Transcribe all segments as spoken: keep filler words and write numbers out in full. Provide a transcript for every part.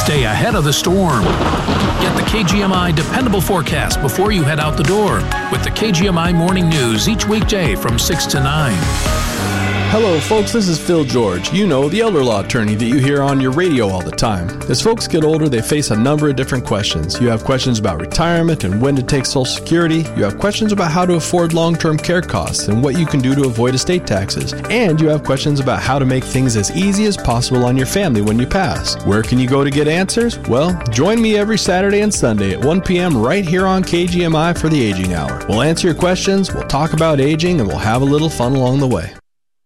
Stay ahead of the storm. Get the K G M I dependable forecast before you head out the door with the K G M I Morning News each weekday from six to nine. Hello, folks. This is Phil George. You know, the elder law attorney that you hear on your radio all the time. As folks get older, they face a number of different questions. You have questions about retirement and when to take Social Security. You have questions about how to afford long-term care costs and what you can do to avoid estate taxes. And you have questions about how to make things as easy as possible on your family when you pass. Where can you go to get answers? Well, join me every Saturday and Sunday at one p.m. right here on K G M I for the Aging Hour. We'll answer your questions, we'll talk about aging, and we'll have a little fun along the way.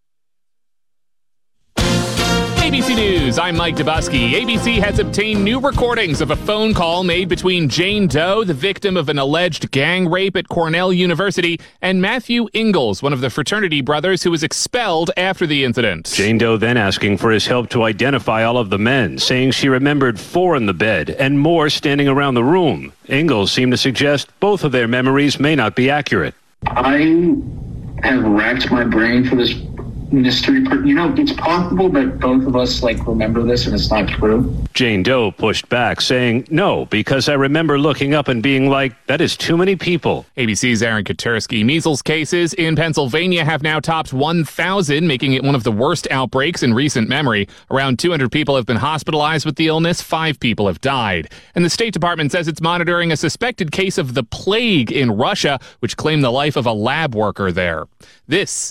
A B C News, I'm Mike Dubusky. A B C has obtained new recordings of a phone call made between Jane Doe, the victim of an alleged gang rape at Cornell University, and Matthew Ingalls, one of the fraternity brothers who was expelled after the incident. Jane Doe then asking for his help to identify all of the men, saying she remembered four in the bed and more standing around the room. Ingalls seemed to suggest both of their memories may not be accurate. I have racked my brain for this mystery. You know, it's possible that both of us like remember this and it's not true. Jane Doe pushed back, saying, no, because I remember looking up and being like, that is too many people. A B C's Aaron Katersky. Measles cases in Pennsylvania have now topped one thousand, making it one of the worst outbreaks in recent memory. Around two hundred people have been hospitalized with the illness. Five people have died. And the State Department says it's monitoring a suspected case of the plague in Russia, which claimed the life of a lab worker there. This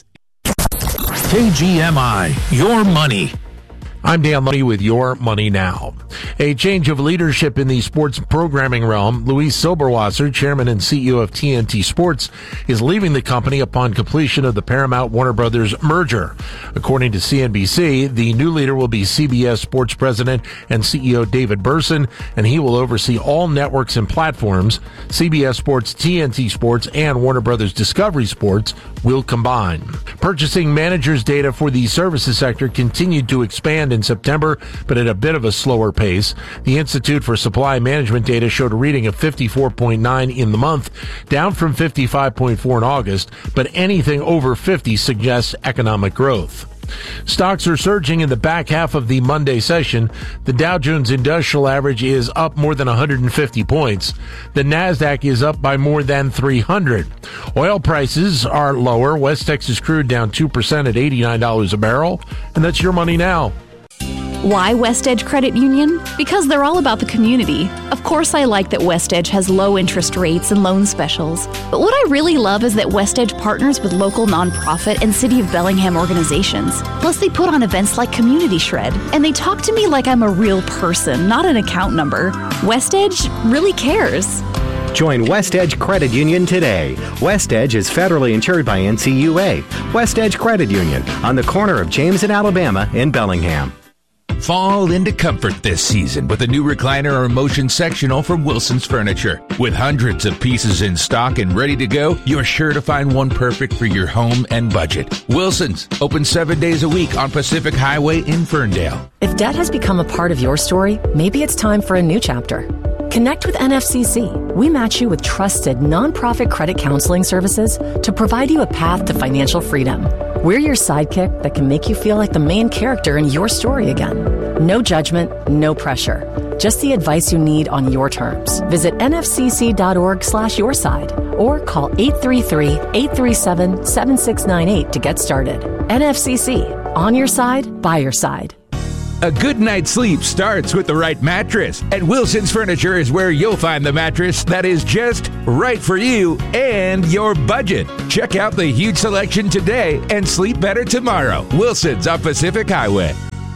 K G M I, your money. I'm Dan Lundy with Your Money Now. A change of leadership in the sports programming realm. Luis Silberwasser, chairman and C E O of T N T Sports, is leaving the company upon completion of the Paramount-Warner Brothers merger. According to C N B C, the new leader will be C B S Sports president and C E O David Berson, and he will oversee all networks and platforms. C B S Sports, T N T Sports, and Warner Brothers Discovery Sports will combine. Purchasing managers' data for the services sector continued to expand in September, but at a bit of a slower pace. The Institute for Supply Management data showed a reading of fifty-four point nine in the month, down from fifty-five point four in August, but anything over fifty suggests economic growth. Stocks are surging in the back half of the Monday session. The Dow Jones Industrial Average is up more than one hundred fifty points. The Nasdaq is up by more than three hundred. Oil prices are lower. West Texas crude down two percent at eighty-nine dollars a barrel. And that's Your Money Now. Why West Edge Credit Union? Because they're all about the community. Of course, I like that West Edge has low interest rates and loan specials. But what I really love is that West Edge partners with local nonprofit and City of Bellingham organizations. Plus, they put on events like Community Shred, and they talk to me like I'm a real person, not an account number. West Edge really cares. Join West Edge Credit Union today. West Edge is federally insured by N C U A. West Edge Credit Union on the corner of James and Alabama in Bellingham. Fall into comfort this season with a new recliner or motion sectional from Wilson's Furniture. With hundreds of pieces in stock and ready to go, you're sure to find one perfect for your home and budget. Wilson's, open seven days a week on Pacific Highway in Ferndale. If debt has become a part of your story, maybe it's time for a new chapter. Connect with N F C C. We match you with trusted nonprofit credit counseling services to provide you a path to financial freedom. We're your sidekick that can make you feel like the main character in your story again. No judgment, no pressure. Just the advice you need on your terms. Visit nfcc.org slash your side or call eight three three, eight three seven, seven six nine eight to get started. N F C C. On your side, by your side. A good night's sleep starts with the right mattress, and Wilson's Furniture is where you'll find the mattress that is just right for you and your budget. Check out the huge selection today and sleep better tomorrow. Wilson's on Pacific Highway.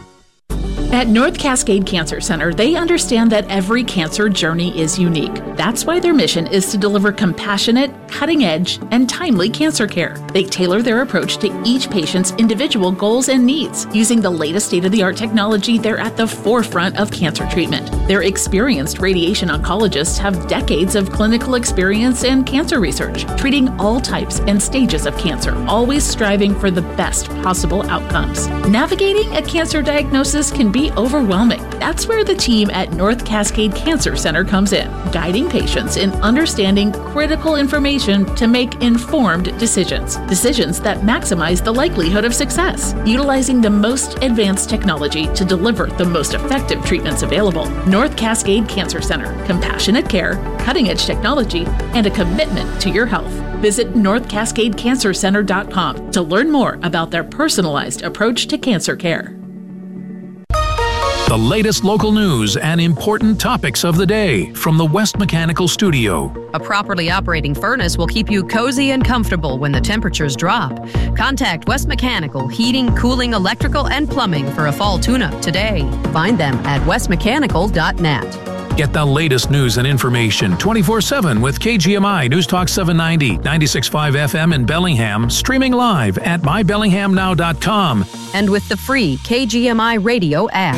At North Cascade Cancer Center, they understand that every cancer journey is unique. That's why their mission is to deliver compassionate, cutting-edge, and timely cancer care. They tailor their approach to each patient's individual goals and needs. Using the latest state-of-the-art technology, they're at the forefront of cancer treatment. Their experienced radiation oncologists have decades of clinical experience and cancer research, treating all types and stages of cancer, always striving for the best possible outcomes. Navigating a cancer diagnosis can be be overwhelming. That's where the team at North Cascade Cancer Center comes in, guiding patients in understanding critical information to make informed decisions. Decisions that maximize the likelihood of success, utilizing the most advanced technology to deliver the most effective treatments available. North Cascade Cancer Center, compassionate care, cutting-edge technology, and a commitment to your health. Visit north cascade cancer center dot com to learn more about their personalized approach to cancer care. The latest local news and important topics of the day from the West Mechanical Studio. A properly operating furnace will keep you cozy and comfortable when the temperatures drop. Contact West Mechanical Heating, Cooling, Electrical, and Plumbing for a fall tune-up today. Find them at west mechanical dot net. Get the latest news and information twenty-four seven with K G M I News Talk seven ninety, ninety-six point five F M in Bellingham, streaming live at my bellingham now dot com. And with the free K G M I radio app.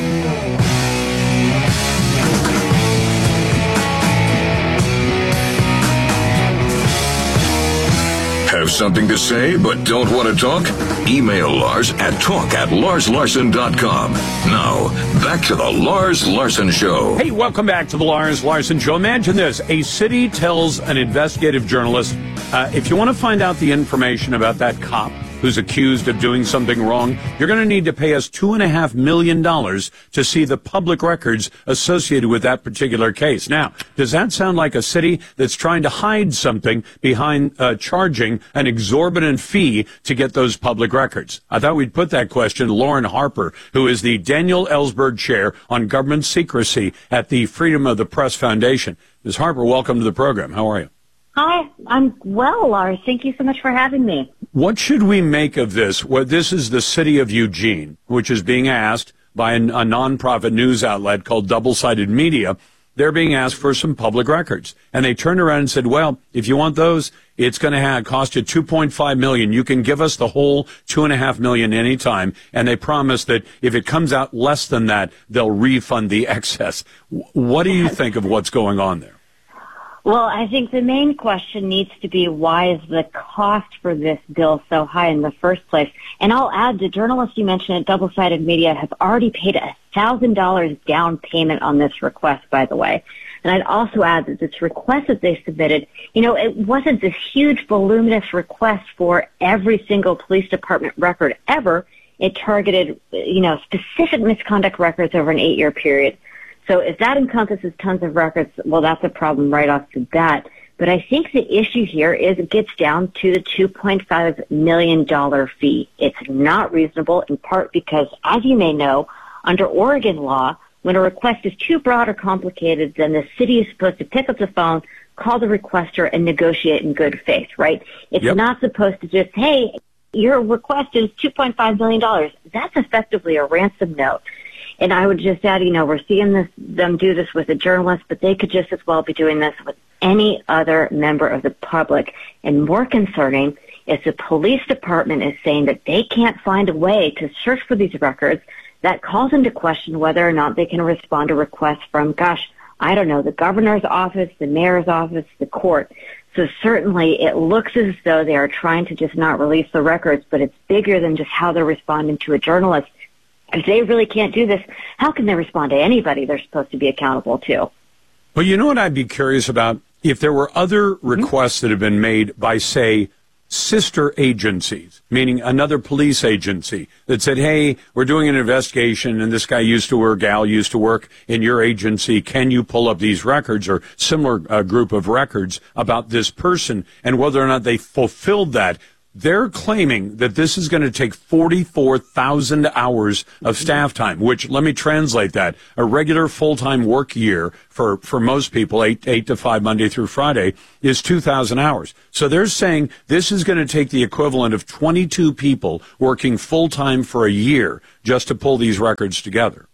Have something to say but don't want to talk? Email Lars at talk at lars larson dot com. Now, back to the Lars Larson Show. Hey, welcome back to the Lars Larson Show. Imagine this. A city tells an investigative journalist, uh, if you want to find out the information about that cop who's accused of doing something wrong, you're going to need to pay us two and a half million dollars to see the public records associated with that particular case. Now, does that sound like a city that's trying to hide something behind uh, charging an exorbitant fee to get those public records? I thought we'd put that question to Lauren Harper, who is the Daniel Ellsberg Chair on Government Secrecy at the Freedom of the Press Foundation. Miz Harper, welcome to the program. How are you? Hi, I'm well, Lars. Thank you so much for having me. What should we make of this? Well, this is the city of Eugene, which is being asked by an, a nonprofit news outlet called Double-Sided Media. They're being asked for some public records. And they turned around and said, well, if you want those, it's going to have, cost you two point five million dollars. You can give us the whole two point five million dollars anytime. And they promise that if it comes out less than that, they'll refund the excess. What do you think of what's going on there? Well, I think the main question needs to be, why is the cost for this bill so high in the first place? And I'll add, the journalists you mentioned at Double-Sided Media have already paid a one thousand dollars down payment on this request, by the way. And I'd also add that this request that they submitted, you know, it wasn't this huge, voluminous request for every single police department record ever. It targeted, you know, specific misconduct records over an eight-year period. So if that encompasses tons of records, well, that's a problem right off the bat. But I think the issue here is it gets down to the two point five million dollars fee. It's not reasonable, in part because, as you may know, under Oregon law, when a request is too broad or complicated, then the city is supposed to pick up the phone, call the requester, and negotiate in good faith, right? It's yep. not supposed to just, hey, your request is two point five million dollars. That's effectively a ransom note. And I would just add, you know, we're seeing this, them do this with a journalist, but they could just as well be doing this with any other member of the public. And more concerning is the police department is saying that they can't find a way to search for these records. That calls into question whether or not they can respond to requests from, gosh, I don't know, the governor's office, the mayor's office, the court. So certainly it looks as though they are trying to just not release the records, but it's bigger than just how they're responding to a journalist. If they really can't do this, how can they respond to anybody they're supposed to be accountable to? Well, you know what I'd be curious about? If there were other requests that have been made by, say, sister agencies, meaning another police agency that said, hey, we're doing an investigation and this guy used to work, gal used to work in your agency. Can you pull up these records or similar uh, group of records about this person, and whether or not they fulfilled that? They're claiming that this is going to take forty-four thousand hours of staff time, which, let me translate that, a regular full-time work year for, for most people, eight, eight to five, Monday through Friday, is two thousand hours. So they're saying this is going to take the equivalent of twenty-two people working full-time for a year just to pull these records together.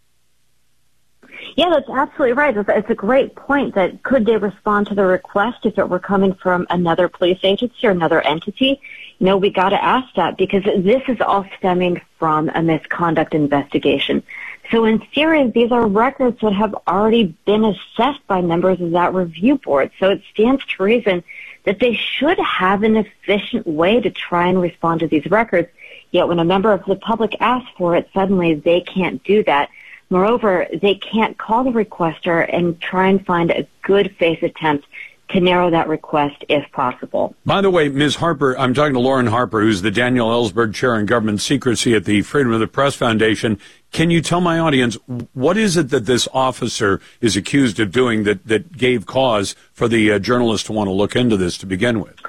Yeah, that's absolutely right. It's a great point that could they respond to the request if it were coming from another police agency or another entity? You know, we got to ask that because this is all stemming from a misconduct investigation. So in theory, these are records that have already been assessed by members of that review board. So it stands to reason that they should have an efficient way to try and respond to these records. Yet when a member of the public asks for it, suddenly they can't do that. Moreover, they can't call the requester and try and find a good faith attempt to narrow that request if possible. By the way, Miz Harper, I'm talking to Lauren Harper, who's the Daniel Ellsberg Chair in Government Secrecy at the Freedom of the Press Foundation. Can you tell my audience, what is it that this officer is accused of doing that, that gave cause for the uh, journalist to want to look into this to begin with?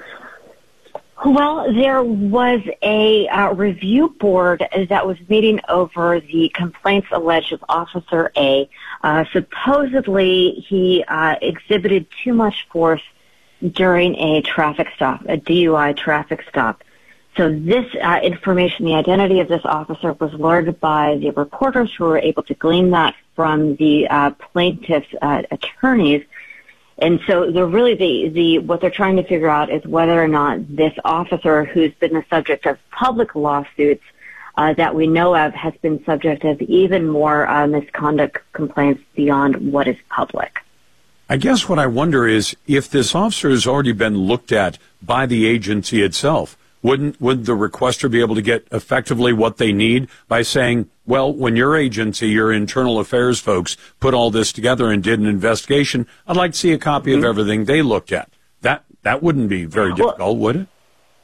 Well, there was a uh, review board that was meeting over the complaints alleged of Officer A. Uh, supposedly, he uh, exhibited too much force during a traffic stop, a D U I traffic stop. So this uh, information, the identity of this officer, was learned by the reporters who were able to glean that from the uh, plaintiff's uh, attorneys. And so they're really the, the, what they're trying to figure out is whether or not this officer, who's been the subject of public lawsuits uh, that we know of, has been subject of even more uh, misconduct complaints beyond what is public. I guess what I wonder is if this officer has already been looked at by the agency itself, wouldn't would the requester be able to get effectively what they need by saying, well, when your agency, your internal affairs folks, put all this together and did an investigation, I'd like to see a copy mm-hmm. of everything they looked at. That that wouldn't be very difficult, well, would it?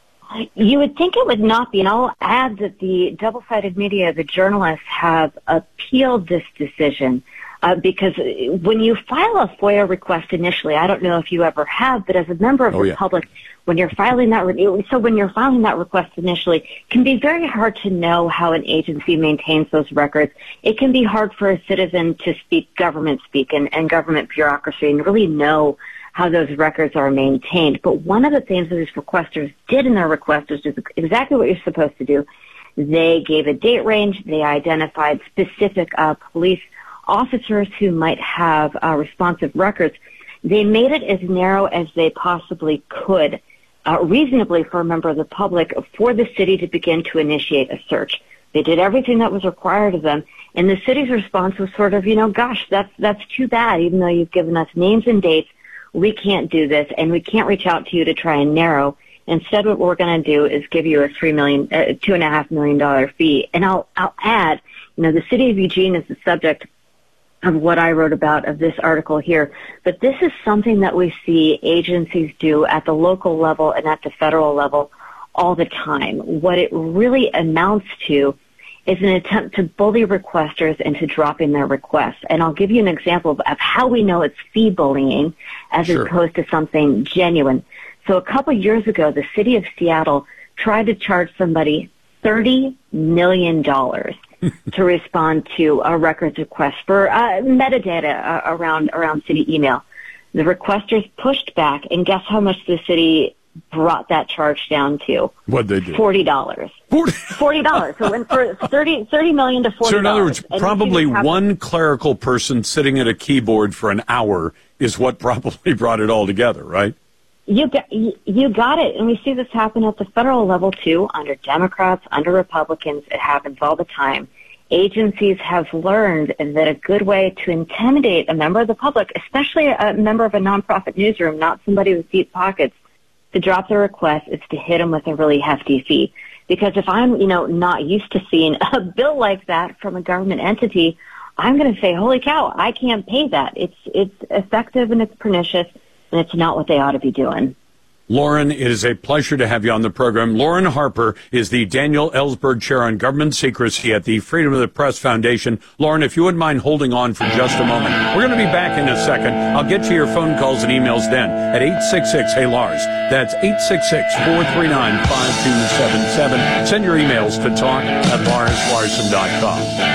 You would think it would not be, and I'll add that the double-sided media, the journalists, have appealed this decision uh, because when you file a FOIA request initially, I don't know if you ever have, but as a member of oh, the yeah. public, when you're filing that, re- so when you're filing that request initially, it can be very hard to know how an agency maintains those records. It can be hard for a citizen to speak government speak and, and government bureaucracy and really know how those records are maintained. But one of the things that these requesters did in their request is just exactly what you're supposed to do. They gave a date range. They identified specific uh, police officers who might have uh, responsive records. They made it as narrow as they possibly could, uh, reasonably for a member of the public, for the city to begin to initiate a search. They did everything that was required of them, and the city's response was sort of, you know, gosh, that's that's too bad. Even though you've given us names and dates, we can't do this, and we can't reach out to you to try and narrow. Instead, what we're going to do is give you a three million, uh, two and a half million dollar fee. And I'll I'll add, you know, the city of Eugene is the subject of what I wrote about of this article here, but this is something that we see agencies do at the local level and at the federal level all the time. What it really amounts to is an attempt to bully requesters into dropping their requests. And I'll give you an example of, of how we know it's fee bullying as sure. opposed to something genuine. So a couple years ago, the city of Seattle tried to charge somebody thirty million dollars to respond to a records request for uh, metadata uh, around around city email. The requesters pushed back, and guess how much the city brought that charge down to? What'd they do? Forty dollars. Forty dollars. So went for thirty thirty million to forty. So in other words, and probably one clerical person sitting at a keyboard for an hour is what probably brought it all together, right? You got, you got it. And we see this happen at the federal level, too, under Democrats, under Republicans. It happens all the time. Agencies have learned that a good way to intimidate a member of the public, especially a member of a nonprofit newsroom, not somebody with deep pockets, to drop their request is to hit them with a really hefty fee. Because if I'm, you know, not used to seeing a bill like that from a government entity, I'm going to say, holy cow, I can't pay that. It's, it's effective and it's pernicious. And it's not what they ought to be doing. Lauren, it is a pleasure to have you on the program. Lauren Harper is the Daniel Ellsberg Chair on Government Secrecy at the Freedom of the Press Foundation. Lauren, if you wouldn't mind holding on for just a moment. We're going to be back in a second. I'll get to your phone calls and emails then at eight six six, hey Lars. That's eight six six, four three nine, five two seven seven. Send your emails to talk at lars larson dot com.